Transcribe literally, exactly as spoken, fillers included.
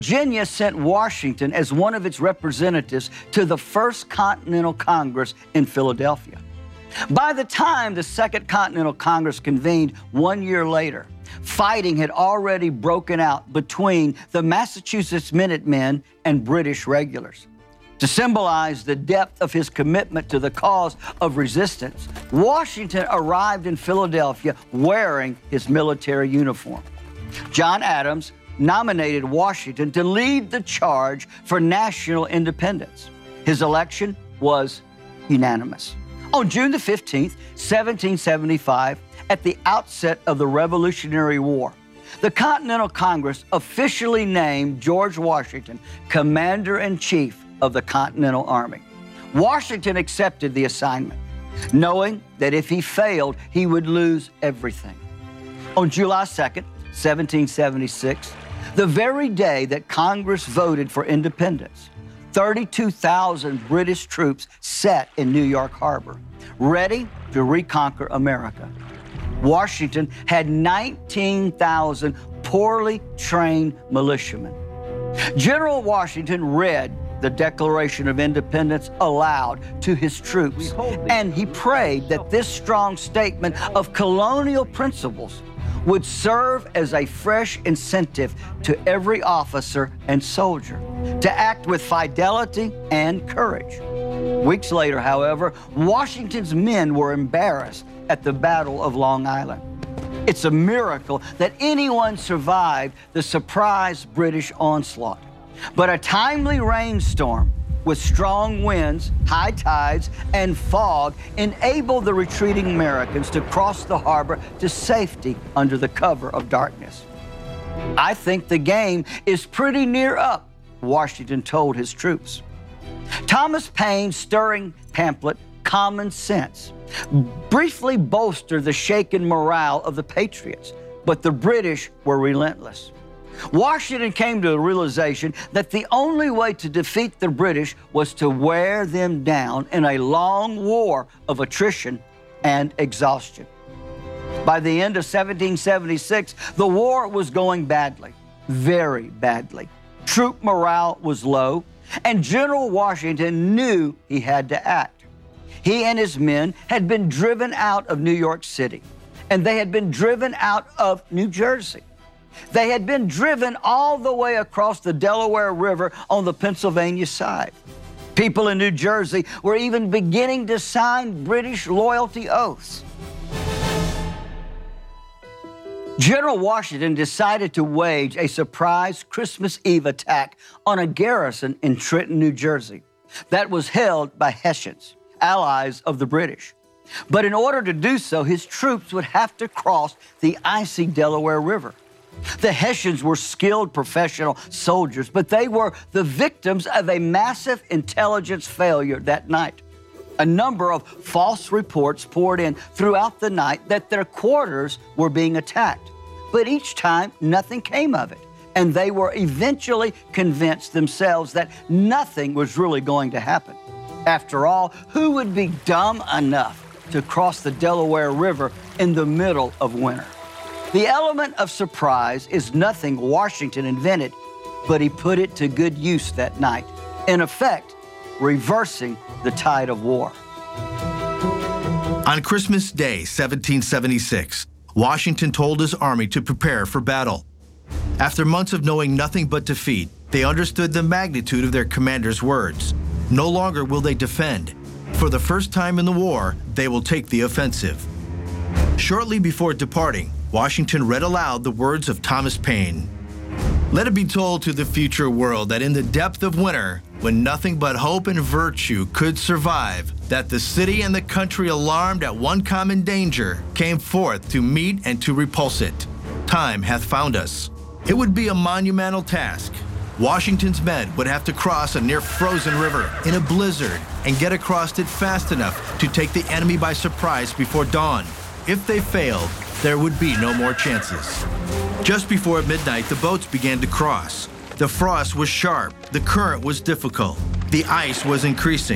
Virginia sent Washington as one of its representatives to the First Continental Congress in Philadelphia. By the time the Second Continental Congress convened one year later, fighting had already broken out between the Massachusetts Minutemen and British regulars. To symbolize the depth of his commitment to the cause of resistance, Washington arrived in Philadelphia wearing his military uniform. John Adams nominated Washington to lead the charge for national independence. His election was unanimous. On June the fifteenth, seventeen seventy-five, at the outset of the Revolutionary War, the Continental Congress officially named George Washington Commander-in-Chief of the Continental Army. Washington accepted the assignment, knowing that if he failed, he would lose everything. On July second, seventeen seventy-six, the very day that Congress voted for independence, thirty-two thousand British troops sat in New York Harbor, ready to reconquer America. Washington had nineteen thousand poorly trained militiamen. General Washington read the Declaration of Independence aloud to his troops, and he prayed that this strong statement of colonial principles would serve as a fresh incentive to every officer and soldier to act with fidelity and courage. Weeks later, however, Washington's men were embarrassed at the Battle of Long Island. It's a miracle that anyone survived the surprise British onslaught. But a timely rainstorm with strong winds, high tides, and fog enabled the retreating Americans to cross the harbor to safety under the cover of darkness. "I think the game is pretty near up," Washington told his troops. Thomas Paine's stirring pamphlet, Common Sense, briefly bolstered the shaken morale of the patriots, but the British were relentless. Washington came to the realization that the only way to defeat the British was to wear them down in a long war of attrition and exhaustion. By the end of seventeen seventy-six, the war was going badly, very badly. Troop morale was low, and General Washington knew he had to act. He and his men had been driven out of New York City, and they had been driven out of New Jersey. They had been driven all the way across the Delaware River on the Pennsylvania side. People in New Jersey were even beginning to sign British loyalty oaths. General Washington decided to wage a surprise Christmas Eve attack on a garrison in Trenton, New Jersey, that was held by Hessians, allies of the British. But in order to do so, his troops would have to cross the icy Delaware River. The Hessians were skilled professional soldiers, but they were the victims of a massive intelligence failure that night. A number of false reports poured in throughout the night that their quarters were being attacked. But each time, nothing came of it, and they were eventually convinced themselves that nothing was really going to happen. After all, who would be dumb enough to cross the Delaware River in the middle of winter? The element of surprise is nothing Washington invented, but he put it to good use that night, in effect, reversing the tide of war. On Christmas Day, seventeen seventy-six, Washington told his army to prepare for battle. After months of knowing nothing but defeat, they understood the magnitude of their commander's words. No longer will they defend. For the first time in the war, they will take the offensive. Shortly before departing, Washington read aloud the words of Thomas Paine. "Let it be told to the future world that in the depth of winter, when nothing but hope and virtue could survive, that the city and the country alarmed at one common danger came forth to meet and to repulse it. Time hath found us." It would be a monumental task. Washington's men would have to cross a near-frozen river in a blizzard and get across it fast enough to take the enemy by surprise before dawn. If they failed, there would be no more chances. Just before midnight, the boats began to cross. The frost was sharp, the current was difficult, the ice was increasing.